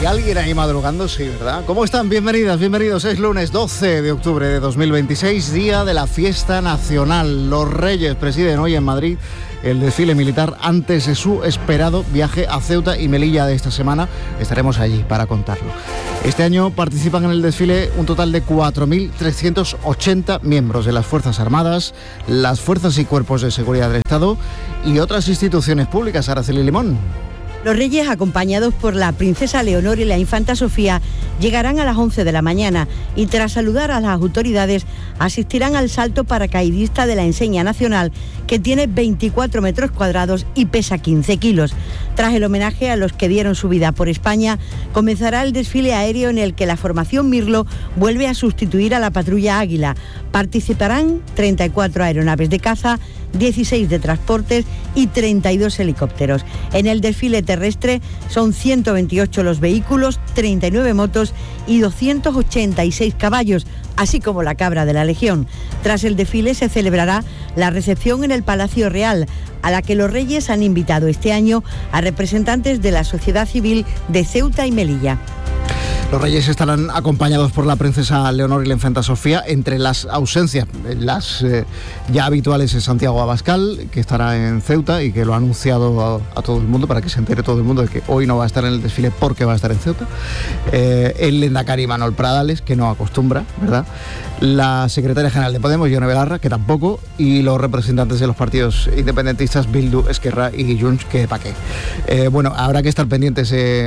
¿Hay alguien ahí madrugando? Sí, ¿verdad? ¿Cómo están? Bienvenidas, bienvenidos. Es lunes 12 de octubre de 2026, día de la fiesta nacional. Los Reyes presiden hoy en Madrid el desfile militar antes de su esperado viaje a Ceuta y Melilla de esta semana. Estaremos allí para contarlo. Este año participan en el desfile un total de 4.380 miembros de las Fuerzas Armadas, las Fuerzas y Cuerpos de Seguridad del Estado y otras instituciones públicas. Araceli Limón. Los Reyes, acompañados por la princesa Leonor y la infanta Sofía, llegarán a las 11 de la mañana y tras saludar a las autoridades asistirán al salto paracaidista de la enseña nacional, que tiene 24 metros cuadrados y pesa 15 kilos. Tras el homenaje a los que dieron su vida por España, comenzará el desfile aéreo en el que la formación Mirlo vuelve a sustituir a la patrulla Águila. Participarán 34 aeronaves de caza, 16 de transportes y 32 helicópteros. En el desfile terrestre son 128 los vehículos, 39 motos y 286 caballos, así como la cabra de la Legión. Tras el desfile se celebrará la recepción en el Palacio Real, a la que los Reyes han invitado este año a representantes de la sociedad civil de Ceuta y Melilla. Los Reyes estarán acompañados por la princesa Leonor y la infanta Sofía. Entre las ausencias, las ya habituales, es Santiago Abascal, que estará en Ceuta y que lo ha anunciado a todo el mundo, para que se entere todo el mundo de que hoy no va a estar en el desfile porque va a estar en Ceuta. El lehendakari Manuel Pradales, que no acostumbra, ¿verdad? La secretaria general de Podemos, Yone Belarra, que tampoco, y los representantes de los partidos independentistas Bildu, Esquerra y Junts, que pa' qué. Bueno, habrá que estar pendientes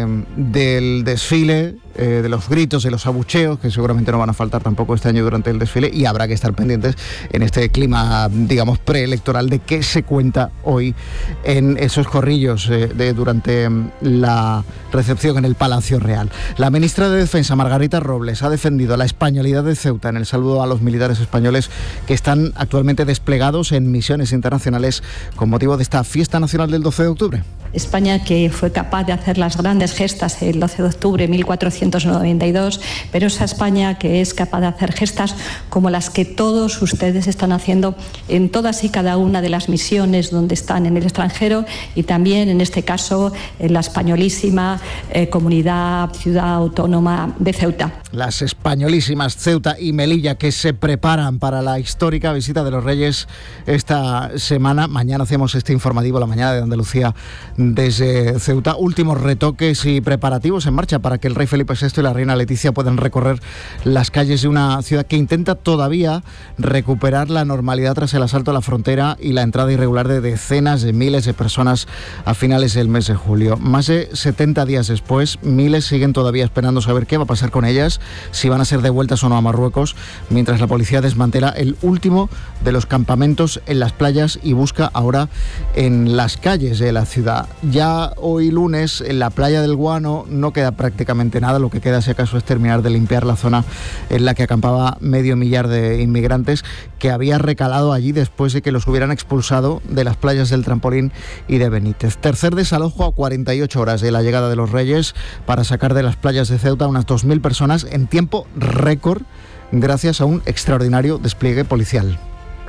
del desfile, de los gritos, de los abucheos, que seguramente no van a faltar tampoco este año durante el desfile, y habrá que estar pendientes en este clima, digamos, preelectoral, de qué se cuenta hoy en esos corrillos durante la recepción en el Palacio Real. La ministra de Defensa, Margarita Robles, ha defendido la españolidad de Ceuta en el saludo a los militares españoles que están actualmente desplegados en misiones internacionales con motivo de esta fiesta nacional del 12 de octubre. España, que fue capaz de hacer las grandes gestas el 12 de octubre de 1492, pero esa España que es capaz de hacer gestas como las que todos ustedes están haciendo en todas y cada una de las misiones donde están en el extranjero, y también en este caso en la españolísima comunidad, ciudad autónoma de Ceuta. Las españolísimas Ceuta y Melilla, que se preparan para la histórica visita de los Reyes esta semana. Mañana hacemos este informativo, la mañana de Andalucía, desde Ceuta. Últimos retoques y preparativos en marcha para que el rey Felipe VI y la reina Leticia puedan recorrer las calles de una ciudad que intenta todavía recuperar la normalidad tras el asalto a la frontera y la entrada irregular de decenas de miles de personas a finales del mes de julio. Más de 70 días después, miles siguen todavía esperando saber qué va a pasar con ellas, si van a ser devueltas o no a Marruecos, mientras la policía desmantela el último de los campamentos en las playas y busca ahora en las calles de la ciudad. Ya hoy lunes en la playa del Guano no queda prácticamente nada, lo que queda si acaso es terminar de limpiar la zona en la que acampaba medio millar de inmigrantes que había recalado allí después de que los hubieran expulsado de las playas del Trampolín y de Benítez. Tercer desalojo a 48 horas de la llegada de los Reyes para sacar de las playas de Ceuta unas 2.000 personas en tiempo récord, gracias a un extraordinario despliegue policial.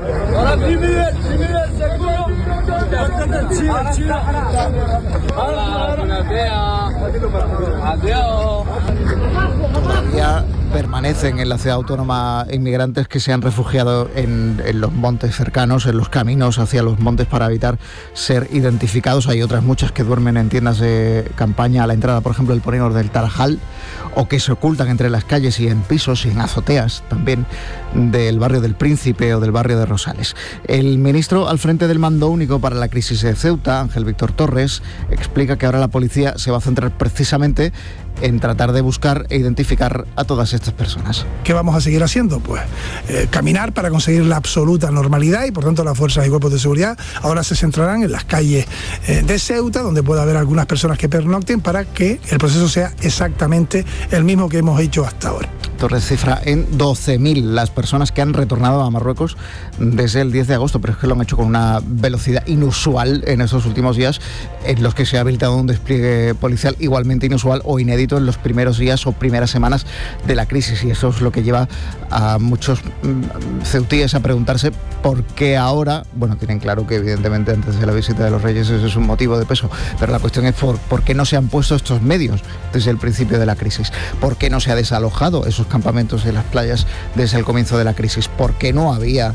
Todavía permanecen en la ciudad autónoma inmigrantes que se han refugiado en los montes cercanos, en los caminos hacia los montes para evitar ser identificados. Hay otras muchas que duermen en tiendas de campaña a la entrada, por ejemplo, del Polígono del Tarajal, o que se ocultan entre las calles y en pisos y en azoteas también del barrio del Príncipe o del barrio de Rosales. El ministro al frente del Mando Único para la crisis de Ceuta, Ángel Víctor Torres, explica que ahora la policía se va a centrar precisamente en tratar de buscar e identificar a todas estas personas. ¿Qué vamos a seguir haciendo? Pues caminar para conseguir la absoluta normalidad, y por tanto las fuerzas y cuerpos de seguridad ahora se centrarán en las calles de Ceuta, donde pueda haber algunas personas que pernocten, para que el proceso sea exactamente el mismo que hemos hecho hasta ahora. Torres cifra en 12.000 las personas que han retornado a Marruecos desde el 10 de agosto, pero es que lo han hecho con una velocidad inusual en estos últimos días, en los que se ha habilitado un despliegue policial igualmente inusual o inédito en los primeros días o primeras semanas de la crisis, y eso es lo que lleva a muchos ceutíes a preguntarse por qué ahora. Bueno, tienen claro que evidentemente antes de la visita de los Reyes ese es un motivo de peso, pero la cuestión es por qué no se han puesto estos medios desde el principio de la crisis, por qué no se ha desalojado esos campamentos en las playas desde el comienzo de la crisis, por qué no había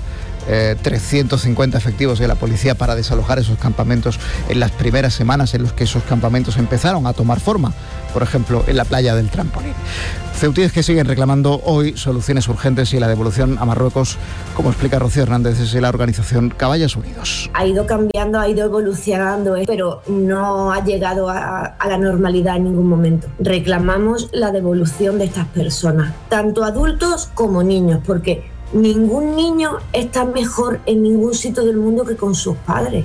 350 efectivos de la policía para desalojar esos campamentos en las primeras semanas en los que esos campamentos empezaron a tomar forma, por ejemplo en la playa del Trampolín. Ceutíes que siguen reclamando hoy soluciones urgentes y la devolución a Marruecos, como explica Rocío Hernández desde la organización Caballos Unidos. Ha ido cambiando, ha ido evolucionando, pero no ha llegado a la normalidad en ningún momento. Reclamamos la devolución de estas personas, tanto adultos como niños, porque ningún niño está mejor en ningún sitio del mundo que con sus padres.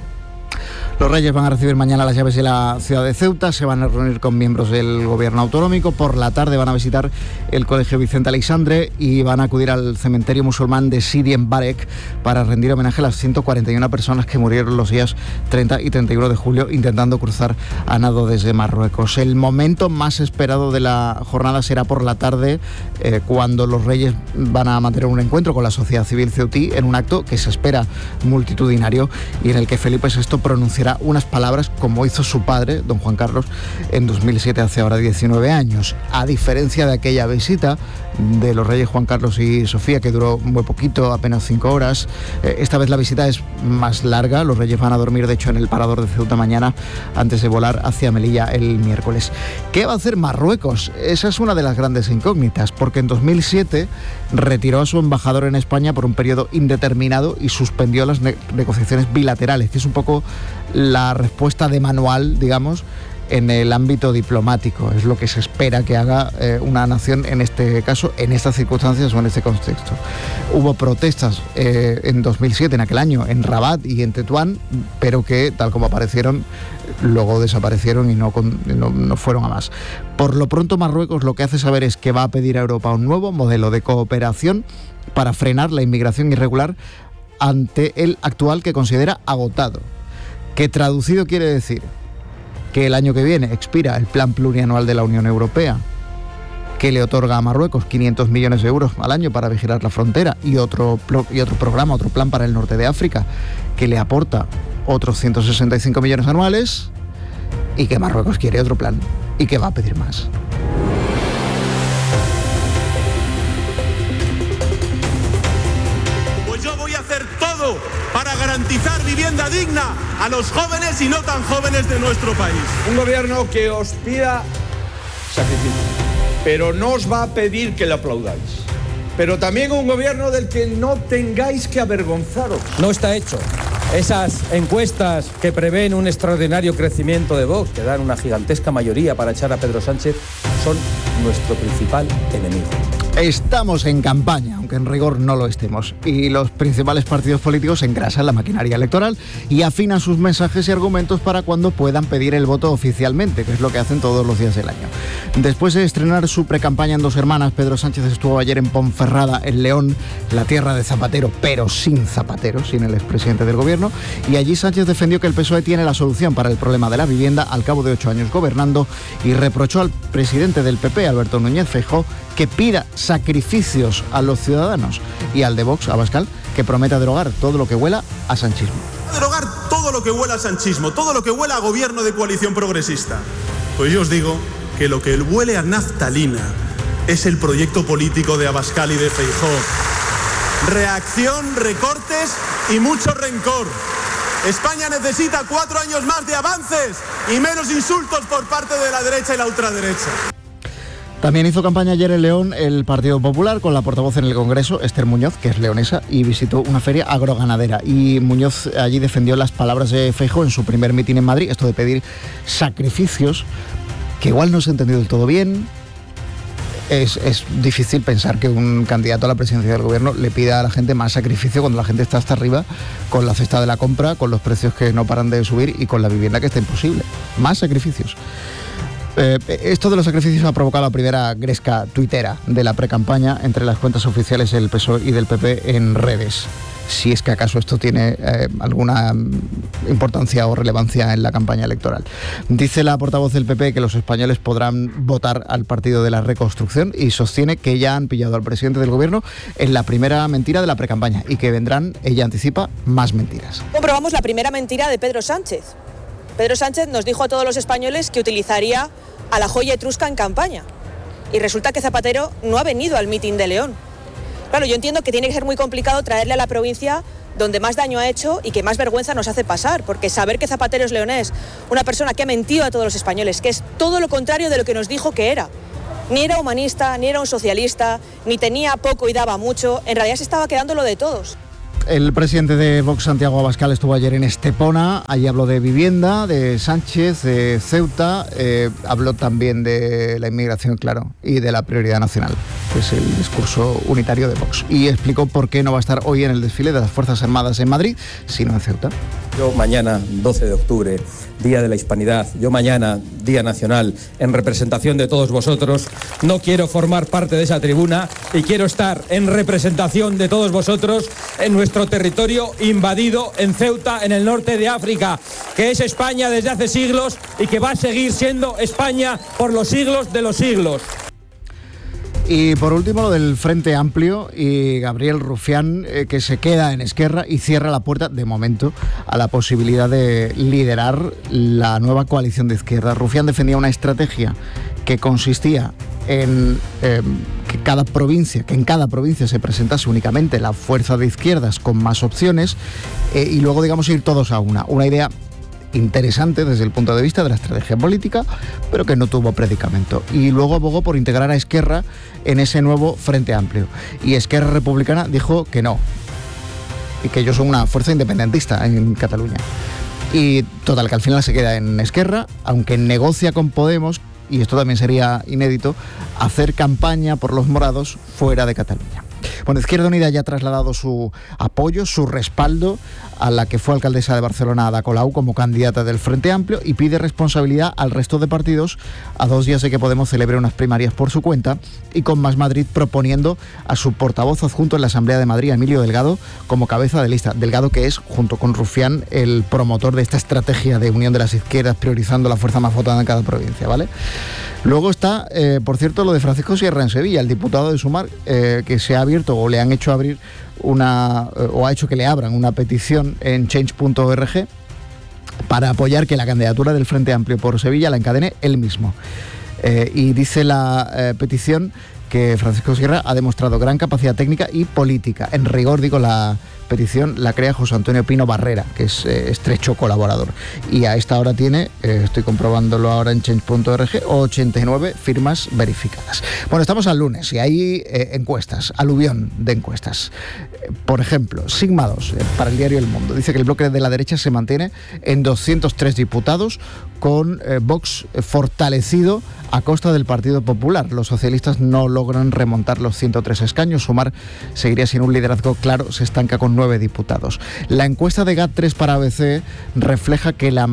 Los Reyes van a recibir mañana las llaves de la ciudad de Ceuta, se van a reunir con miembros del gobierno autonómico, por la tarde van a visitar el Colegio Vicente Aleixandre y van a acudir al cementerio musulmán de Sidi en Barek para rendir homenaje a las 141 personas que murieron los días 30 y 31 de julio intentando cruzar a nado desde Marruecos. El momento más esperado de la jornada será por la tarde, cuando los Reyes van a mantener un encuentro con la sociedad civil ceutí en un acto que se espera multitudinario y en el que Felipe VI pronunciará unas palabras como hizo su padre, don Juan Carlos, en 2007, hace ahora 19 años. A diferencia de aquella visita de los Reyes Juan Carlos y Sofía, que duró muy poquito, apenas 5 horas, esta vez la visita es más larga. Los Reyes van a dormir, de hecho, en el parador de Ceuta mañana antes de volar hacia Melilla el miércoles. ¿Qué va a hacer Marruecos? Esa es una de las grandes incógnitas, porque en 2007 retiró a su embajador en España por un periodo indeterminado y suspendió las negociaciones bilaterales, que es un poco la respuesta de manual, digamos, en el ámbito diplomático. Es lo que se espera que haga una nación en este caso, en estas circunstancias o en este contexto. Hubo protestas en 2007, en aquel año, en Rabat y en Tetuán, pero que, tal como aparecieron, luego desaparecieron y no fueron a más. Por lo pronto, Marruecos lo que hace saber es que va a pedir a Europa un nuevo modelo de cooperación para frenar la inmigración irregular ante el actual, que considera agotado. Que traducido quiere decir que el año que viene expira el plan plurianual de la Unión Europea, que le otorga a Marruecos 500 millones de euros al año para vigilar la frontera, y otro plan para el norte de África, que le aporta otros 165 millones anuales, y que Marruecos quiere otro plan y que va a pedir más. Pues yo voy a hacer todo para garantizar vivienda digna a los jóvenes y no tan jóvenes de nuestro país. Un gobierno que os pida sacrificio, pero no os va a pedir que le aplaudáis. Pero también un gobierno del que no tengáis que avergonzaros. No está hecho. Esas encuestas que prevén un extraordinario crecimiento de Vox, que dan una gigantesca mayoría para echar a Pedro Sánchez, son nuestro principal enemigo. Estamos en campaña, aunque en rigor no lo estemos, y los principales partidos políticos engrasan la maquinaria electoral y afinan sus mensajes y argumentos para cuando puedan pedir el voto oficialmente, que es lo que hacen todos los días del año. Después de estrenar su precampaña en Dos Hermanas, Pedro Sánchez estuvo ayer en Ponferrada, en León, la tierra de Zapatero, pero sin Zapatero, sin el expresidente del gobierno, y allí Sánchez defendió que el PSOE tiene la solución para el problema de la vivienda al cabo de 8 años gobernando, y reprochó al presidente del PP, Alberto Núñez Feijóo, que pida sacrificios a los ciudadanos, y al de Vox, Abascal, que prometa derogar todo lo que huela a sanchismo. Derogar todo lo que huela a sanchismo, todo lo que huela a gobierno de coalición progresista. Pues yo os digo que lo que huele a naftalina es el proyecto político de Abascal y de Feijóo. Reacción, recortes y mucho rencor. España necesita 4 años más de avances y menos insultos por parte de la derecha y la ultraderecha. También hizo campaña ayer en León el Partido Popular con la portavoz en el Congreso, Esther Muñoz, que es leonesa, y visitó una feria agroganadera. Y Muñoz allí defendió las palabras de Feijóo en su primer mitin en Madrid, esto de pedir sacrificios, que igual no se ha entendido del todo bien. Es difícil pensar que un candidato a la presidencia del gobierno le pida a la gente más sacrificio cuando la gente está hasta arriba con la cesta de la compra, con los precios que no paran de subir y con la vivienda que está imposible. Más sacrificios. Esto de los sacrificios ha provocado la primera gresca tuitera de la precampaña entre las cuentas oficiales del PSOE y del PP en redes. Si es que acaso esto tiene alguna importancia o relevancia en la campaña electoral. Dice la portavoz del PP que los españoles podrán votar al Partido de la Reconstrucción y sostiene que ya han pillado al presidente del gobierno en la primera mentira de la precampaña y que vendrán, ella anticipa, más mentiras. Comprobamos la primera mentira de Pedro Sánchez. Pedro Sánchez nos dijo a todos los españoles que utilizaría a la joya etrusca en campaña. Y resulta que Zapatero no ha venido al mitin de León. Claro, yo entiendo que tiene que ser muy complicado traerle a la provincia donde más daño ha hecho y que más vergüenza nos hace pasar, porque saber que Zapatero es leonés, una persona que ha mentido a todos los españoles, que es todo lo contrario de lo que nos dijo que era. Ni era humanista, ni era un socialista, ni tenía poco y daba mucho, en realidad se estaba quedando lo de todos. El presidente de Vox, Santiago Abascal, estuvo ayer en Estepona. Allí habló de vivienda, de Sánchez, de Ceuta. Habló también de la inmigración, claro, y de la prioridad nacional, que es el discurso unitario de Vox. Y explicó por qué no va a estar hoy en el desfile de las Fuerzas Armadas en Madrid, sino en Ceuta. Yo mañana, 12 de octubre, Día de la Hispanidad, yo mañana, Día Nacional, en representación de todos vosotros, no quiero formar parte de esa tribuna y quiero estar en representación de todos vosotros en nuestro territorio invadido en Ceuta, en el norte de África, que es España desde hace siglos y que va a seguir siendo España por los siglos de los siglos. Y por último, lo del Frente Amplio y Gabriel Rufián, que se queda en Esquerra y cierra la puerta, de momento, a la posibilidad de liderar la nueva coalición de izquierda. Rufián defendía una estrategia que consistía en que en cada provincia se presentase únicamente la fuerza de izquierdas con más opciones y luego, digamos, ir todos a una idea interesante desde el punto de vista de la estrategia política, pero que no tuvo predicamento. Y luego abogó por integrar a Esquerra en ese nuevo Frente Amplio. Y Esquerra Republicana dijo que no, y que ellos son una fuerza independentista en Cataluña. Y total, que al final se queda en Esquerra, aunque negocia con Podemos, y esto también sería inédito, hacer campaña por los morados fuera de Cataluña. Bueno, Izquierda Unida ya ha trasladado su apoyo, su respaldo a la que fue alcaldesa de Barcelona, Ada Colau, como candidata del Frente Amplio y pide responsabilidad al resto de partidos a 2 días de que Podemos celebre unas primarias por su cuenta y con Más Madrid proponiendo a su portavoz adjunto en la Asamblea de Madrid, Emilio Delgado, como cabeza de lista. Delgado, que es, junto con Rufián, el promotor de esta estrategia de unión de las izquierdas, priorizando la fuerza más votada en cada provincia, ¿vale? Luego está, por cierto, lo de Francisco Sierra en Sevilla, el diputado de Sumar, que se ha abierto o le han hecho abrir o ha hecho que le abran una petición en change.org para apoyar que la candidatura del Frente Amplio por Sevilla la encadene él mismo. Y dice la petición que Francisco Sierra ha demostrado gran capacidad técnica y política. En rigor, digo, la petición la crea José Antonio Pino Barrera, que es estrecho colaborador. Y a esta hora tiene, estoy comprobándolo ahora en change.org, 89 firmas verificadas. Bueno, estamos al lunes y hay encuestas, aluvión de encuestas. Por ejemplo, Sigma 2, para el diario El Mundo, dice que el bloque de la derecha se mantiene en 203 diputados, con Vox fortalecido a costa del Partido Popular. Los socialistas no logran remontar los 103 escaños. Sumar seguiría sin un liderazgo claro, se estanca con 9 diputados. La encuesta de GAT3 para ABC refleja que la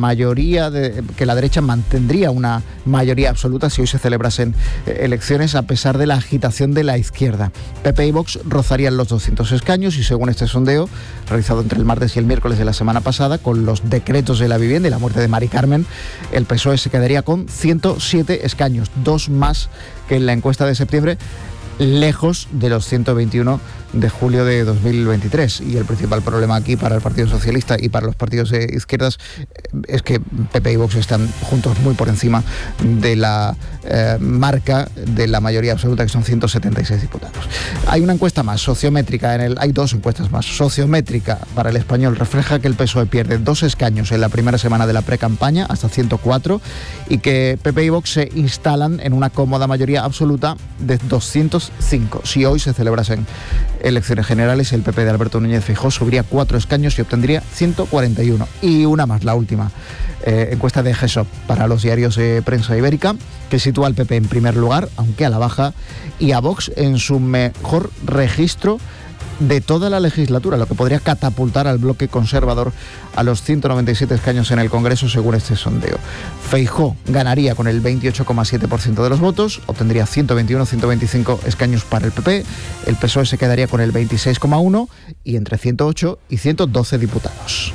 derecha mantendría una mayoría absoluta si hoy se celebrasen elecciones, a pesar de la agitación de la izquierda. PP y Vox rozarían los 200 escaños y, según este sondeo realizado entre el martes y el miércoles de la semana pasada, con los decretos de la vivienda y la muerte de Mari Carmen, el PSOE se quedaría con 107 escaños, 2 más que en la encuesta de septiembre, lejos de los 121 de julio de 2023. Y el principal problema aquí para el Partido Socialista y para los partidos de izquierdas es que PP y Vox están juntos muy por encima de la marca de la mayoría absoluta, que son 176 diputados. Hay una encuesta más, sociométrica, hay 2 encuestas más. Sociométrica para El Español refleja que el PSOE pierde 2 escaños en la primera semana de la precampaña, hasta 104, y que PP y Vox se instalan en una cómoda mayoría absoluta de 205. Si hoy se celebrasen elecciones generales, el PP de Alberto Núñez Feijóo subiría 4 escaños y obtendría 141. Y una más, la última, encuesta de GESOP para los diarios de prensa ibérica, que sitúa al PP en primer lugar, aunque a la baja, y a Vox en su mejor registro de toda la legislatura, lo que podría catapultar al bloque conservador a los 197 escaños en el Congreso, según este sondeo. Feijóo ganaría con el 28,7% de los votos, obtendría 121-125 escaños para el PP, el PSOE se quedaría con el 26,1% y entre 108 y 112 diputados.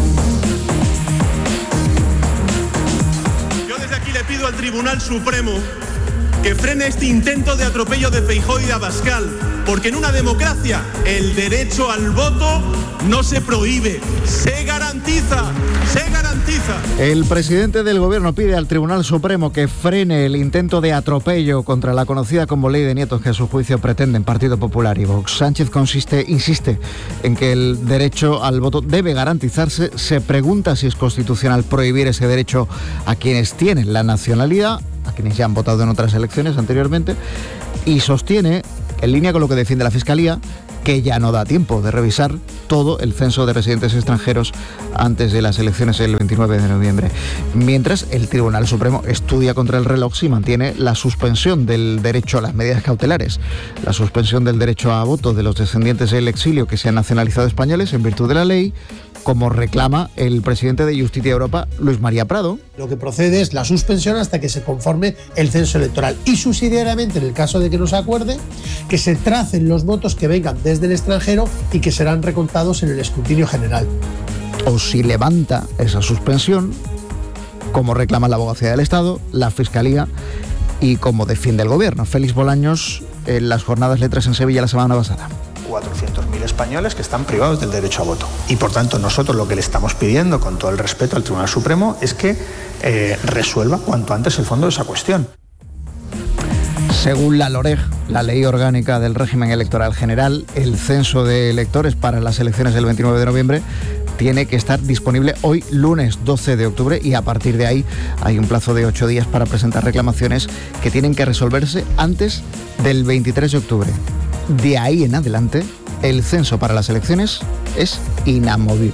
Yo desde aquí le pido al Tribunal Supremo que frene este intento de atropello de Feijóo y de Abascal, porque en una democracia el derecho al voto no se prohíbe, se garantiza, se garantiza. El presidente del Gobierno pide al Tribunal Supremo que frene el intento de atropello contra la conocida como Ley de Nietos que a su juicio pretenden Partido Popular y Vox. Sánchez insiste en que el derecho al voto debe garantizarse. Se pregunta si es constitucional prohibir ese derecho a quienes tienen la nacionalidad, a quienes ya han votado en otras elecciones anteriormente, y sostiene, en línea con lo que defiende la Fiscalía, que ya no da tiempo de revisar todo el censo de residentes extranjeros antes de las elecciones del 29 de noviembre. Mientras, el Tribunal Supremo estudia contra el reloj si mantiene la suspensión del derecho a las medidas cautelares, la suspensión del derecho a voto de los descendientes del exilio que se han nacionalizado españoles en virtud de la ley, como reclama el presidente de Justicia Europa, Luis María Prado. Lo que procede es la suspensión hasta que se conforme el censo electoral y subsidiariamente, en el caso de que no se acuerde, que se tracen los votos que vengan desde el extranjero y que serán recontados en el escrutinio general. O si levanta esa suspensión, como reclama la Abogacía del Estado, la Fiscalía y como defiende el Gobierno. Félix Bolaños en las jornadas Letras en Sevilla la semana pasada. 400.000 españoles que están privados del derecho a voto. Y por tanto nosotros lo que le estamos pidiendo, con todo el respeto al Tribunal Supremo, es que resuelva cuanto antes el fondo de esa cuestión. Según la LOREG, la Ley Orgánica del Régimen Electoral General, el censo de electores para las elecciones del 29 de noviembre tiene que estar disponible hoy, lunes 12 de octubre, y a partir de ahí hay un plazo de 8 días para presentar reclamaciones que tienen que resolverse antes del 23 de octubre. De ahí en adelante, el censo para las elecciones es inamovible.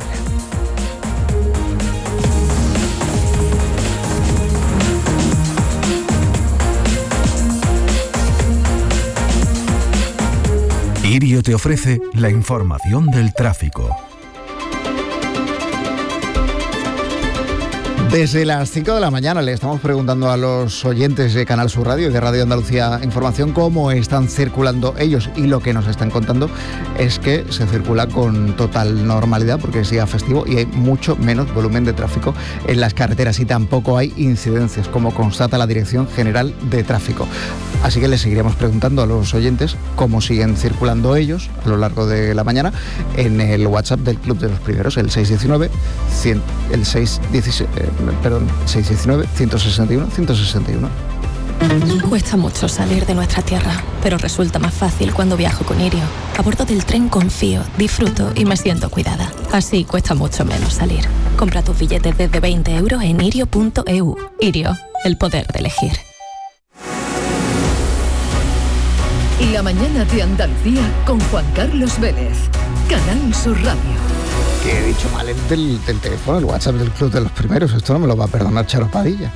Irio te ofrece la información del tráfico. Desde las 5 de la mañana le estamos preguntando a los oyentes de Canal Sur Radio y de Radio Andalucía Información cómo están circulando ellos, y lo que nos están contando es que se circula con total normalidad porque es día festivo y hay mucho menos volumen de tráfico en las carreteras y tampoco hay incidencias, como constata la Dirección General de Tráfico. Así que les seguiremos preguntando a los oyentes cómo siguen circulando ellos a lo largo de la mañana en el WhatsApp del Club de los Primeros, el 619-161-161. Cuesta mucho salir de nuestra tierra, pero resulta más fácil cuando viajo con Irio. A bordo del tren confío, disfruto y me siento cuidada. Así cuesta mucho menos salir. Compra tus billetes desde 20 € en irio.eu. Irio, el poder de elegir. La mañana de Andalucía con Juan Carlos Vélez. Canal Sur Radio. Que he dicho mal el del teléfono, el WhatsApp del Club de los Primeros. Esto no me lo va a perdonar Charo Padilla.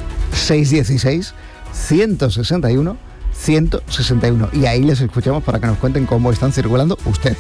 616-161-161. Y ahí les escuchamos para que nos cuenten cómo están circulando ustedes.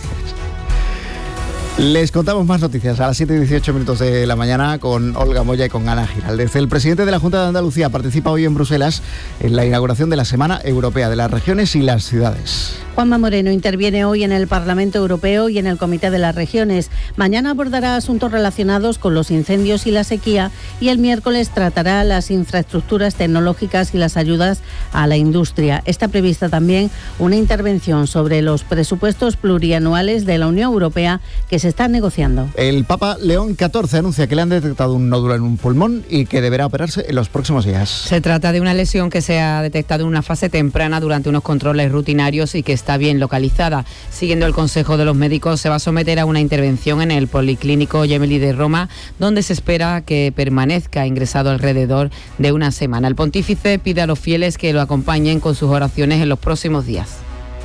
Les contamos más noticias a las 7:18 de la mañana con Olga Moya y con Ana Giraldez. El presidente de la Junta de Andalucía participa hoy en Bruselas en la inauguración de la Semana Europea de las Regiones y las Ciudades. Juanma Moreno interviene hoy en el Parlamento Europeo y en el Comité de las Regiones. Mañana abordará asuntos relacionados con los incendios y la sequía y el miércoles tratará las infraestructuras tecnológicas y las ayudas a la industria. Está prevista también una intervención sobre los presupuestos plurianuales de la Unión Europea que se están negociando. El Papa León XIV anuncia que le han detectado un nódulo en un pulmón y que deberá operarse en los próximos días. Se trata de una lesión que se ha detectado en una fase temprana durante unos controles rutinarios y que está bien localizada. Siguiendo el consejo de los médicos, se va a someter a una intervención en el Policlínico Gemelli de Roma, donde se espera que permanezca ingresado alrededor de una semana. El pontífice pide a los fieles que lo acompañen con sus oraciones en los próximos días.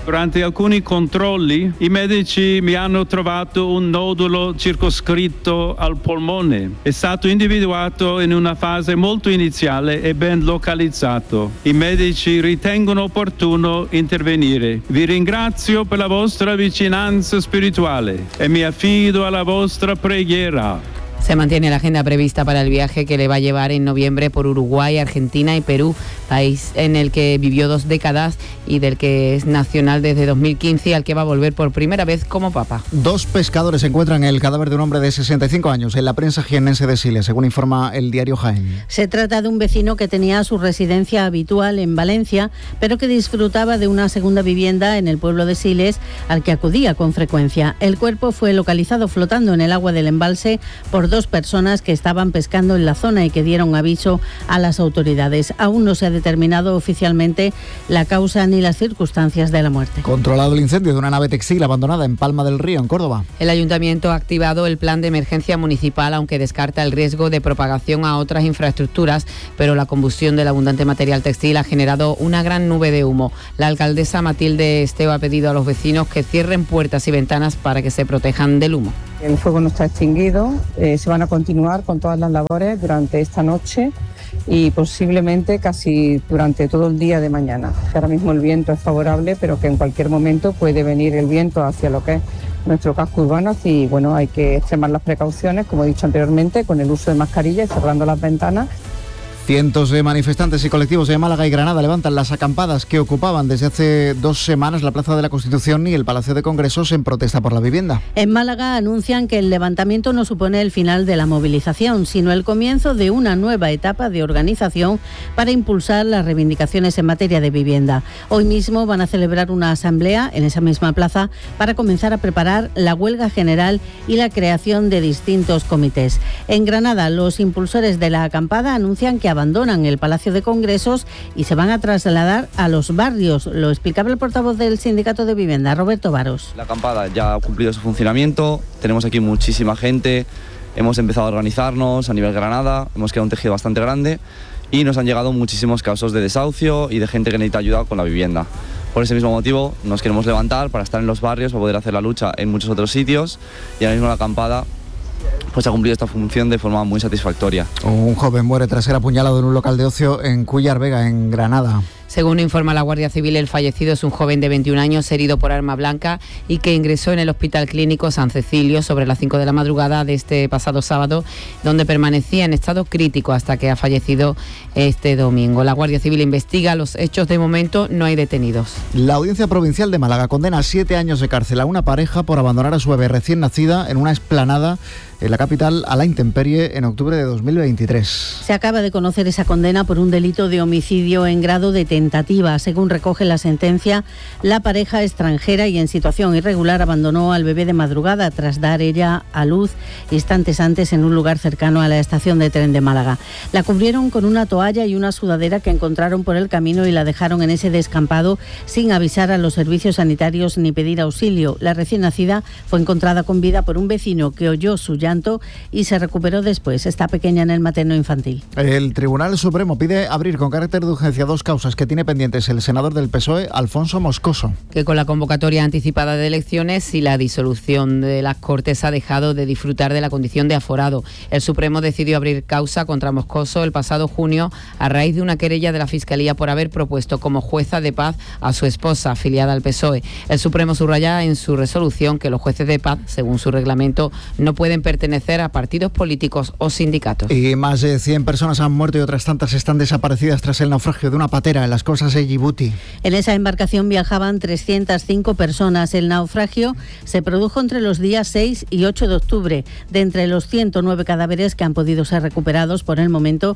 Durante alcuni controlli i medici mi hanno trovato un nodulo circoscritto al polmone. È stato individuato in una fase molto iniziale e ben localizzato. I medici ritengono opportuno intervenire. Vi ringrazio per la vostra vicinanza spirituale e mi affido alla vostra preghiera. Se mantiene la agenda prevista para el viaje que le va a llevar en noviembre por Uruguay, Argentina y Perú, país en el que vivió 2 décadas y del que es nacional desde 2015 y al que va a volver por primera vez como papa. 2 pescadores encuentran el cadáver de un hombre de 65 años en la prensa jiennense de Siles, según informa el diario Jaén. Se trata de un vecino que tenía su residencia habitual en Valencia, pero que disfrutaba de una segunda vivienda en el pueblo de Siles, al que acudía con frecuencia. El cuerpo fue localizado flotando en el agua del embalse por 2 personas que estaban pescando en la zona y que dieron aviso a las autoridades. Aún no se ha determinado oficialmente la causa ni las circunstancias de la muerte. Controlado el incendio de una nave textil abandonada en Palma del Río, en Córdoba. El ayuntamiento ha activado el plan de emergencia municipal, aunque descarta el riesgo de propagación a otras infraestructuras, pero la combustión del abundante material textil ha generado una gran nube de humo. La alcaldesa Matilde Esteo ha pedido a los vecinos que cierren puertas y ventanas para que se protejan del humo. El fuego no está extinguido, se van a continuar con todas las labores durante esta noche y posiblemente casi durante todo el día de mañana. Ahora mismo el viento es favorable, pero que en cualquier momento puede venir el viento hacia lo que es nuestro casco urbano y bueno, hay que extremar las precauciones, como he dicho anteriormente, con el uso de mascarilla y cerrando las ventanas. Cientos de manifestantes y colectivos de Málaga y Granada levantan las acampadas que ocupaban desde hace 2 semanas la Plaza de la Constitución y el Palacio de Congresos en protesta por la vivienda. En Málaga anuncian que el levantamiento no supone el final de la movilización, sino el comienzo de una nueva etapa de organización para impulsar las reivindicaciones en materia de vivienda. Hoy mismo van a celebrar una asamblea en esa misma plaza para comenzar a preparar la huelga general y la creación de distintos comités. En Granada, los impulsores de la acampada anuncian que abandonan el Palacio de Congresos y se van a trasladar a los barrios. Lo explicaba el portavoz del Sindicato de Vivienda, Roberto Varos. La acampada ya ha cumplido su funcionamiento, tenemos aquí muchísima gente, hemos empezado a organizarnos a nivel Granada, hemos creado un tejido bastante grande y nos han llegado muchísimos casos de desahucio y de gente que necesita ayuda con la vivienda. Por ese mismo motivo nos queremos levantar para estar en los barrios, para poder hacer la lucha en muchos otros sitios y ahora mismo la acampada pues ha cumplido esta función de forma muy satisfactoria. Un joven muere tras ser apuñalado en un local de ocio en Cuyar Vega, en Granada. Según informa la Guardia Civil, el fallecido es un joven de 21 años herido por arma blanca y que ingresó en el Hospital Clínico San Cecilio sobre las 5 de la madrugada de este pasado sábado, donde permanecía en estado crítico hasta que ha fallecido este domingo. La Guardia Civil investiga los hechos, de momento no hay detenidos. La Audiencia Provincial de Málaga condena a 7 años de cárcel a una pareja por abandonar a su bebé recién nacida en una explanada en la capital a la intemperie en octubre de 2023. Se acaba de conocer esa condena por un delito de homicidio en grado de tentativa. Según recoge la sentencia, la pareja extranjera y en situación irregular abandonó al bebé de madrugada tras dar ella a luz instantes antes en un lugar cercano a la estación de tren de Málaga. La cubrieron con una toalla y una sudadera que encontraron por el camino y la dejaron en ese descampado sin avisar a los servicios sanitarios ni pedir auxilio. La recién nacida fue encontrada con vida por un vecino que oyó su llanto y se recuperó después. Está pequeña en el materno infantil. El Tribunal Supremo pide abrir con carácter de urgencia 2 causas que tiene pendientes el senador del PSOE, Alfonso Moscoso. Que con la convocatoria anticipada de elecciones y la disolución de las Cortes ha dejado de disfrutar de la condición de aforado. El Supremo decidió abrir causa contra Moscoso el pasado junio a raíz de una querella de la Fiscalía por haber propuesto como jueza de paz a su esposa, afiliada al PSOE. El Supremo subraya en su resolución que los jueces de paz, según su reglamento, no pueden pertenecer a partidos políticos o sindicatos. Y más de 100 personas han muerto y otras tantas están desaparecidas tras el naufragio de una patera en las costas de Djibouti. En esa embarcación viajaban 305 personas. El naufragio se produjo entre los días 6 y 8 de octubre. De entre los 109 cadáveres que han podido ser recuperados por el momento,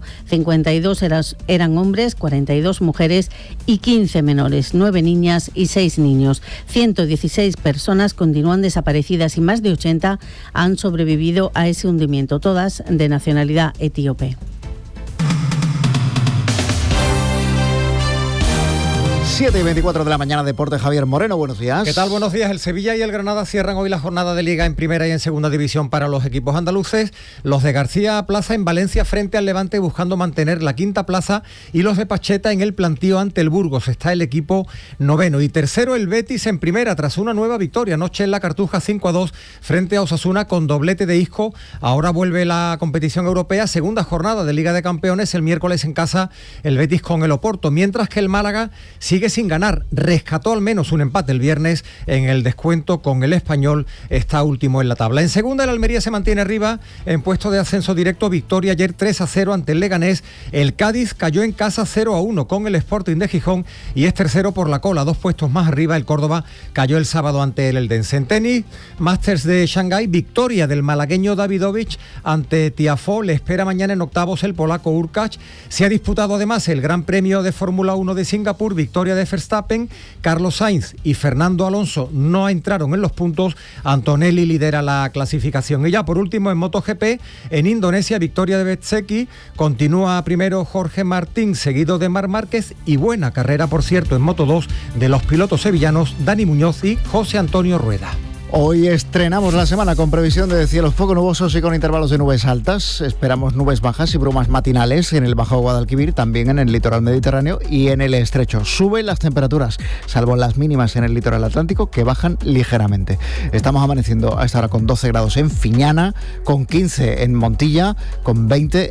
52 eran hombres, 42 mujeres y 15 menores, 9 niñas y 6 niños. 116 personas continúan desaparecidas y más de 80 han sobrevivido a ese hundimiento, todas de nacionalidad etíope. 7:24 de la mañana, Deporte. Javier Moreno, buenos días. ¿Qué tal? Buenos días. El Sevilla y el Granada cierran hoy la jornada de Liga en primera y en segunda división para los equipos andaluces. Los de García Plaza en Valencia frente al Levante buscando mantener la quinta plaza, y los de Pacheta en el plantío ante el Burgos. Está el equipo noveno. Y tercero el Betis en primera tras una nueva victoria anoche en la Cartuja 5-2 frente a Osasuna con doblete de Isco. Ahora vuelve la competición europea, segunda jornada de Liga de Campeones. El miércoles en casa el Betis con el Oporto, mientras que el Málaga sigue sin ganar. Rescató al menos un empate el viernes en el descuento con el Español, está último en la tabla. En segunda el Almería se mantiene arriba en puesto de ascenso directo, victoria ayer 3-0 ante el Leganés. El Cádiz cayó en casa 0-1 con el Sporting de Gijón y es tercero por la cola, 2 puestos más arriba. El Córdoba cayó el sábado ante el Eldense. En tenis, Masters de Shanghái, victoria del malagueño Davidovich ante Tiafoe. Le espera mañana en octavos el polaco Urkacz. Se ha disputado además el Gran Premio de Fórmula 1 de Singapur, victoria de Verstappen. Carlos Sainz y Fernando Alonso no entraron en los puntos. Antonelli lidera la clasificación. Y ya por último en MotoGP, en Indonesia, victoria de Bezzecchi. Continúa primero Jorge Martín, seguido de Marc Márquez, y buena carrera, por cierto, en Moto2 de los pilotos sevillanos Dani Muñoz y José Antonio Rueda. Hoy estrenamos la semana con previsión de cielos poco nubosos y con intervalos de nubes altas. Esperamos nubes bajas y brumas matinales en el Bajo Guadalquivir, también en el litoral mediterráneo y en el estrecho. Suben las temperaturas, salvo las mínimas en el litoral atlántico, que bajan ligeramente. Estamos amaneciendo a esta hora con 12 grados en Fiñana, con 15 en Montilla, con 20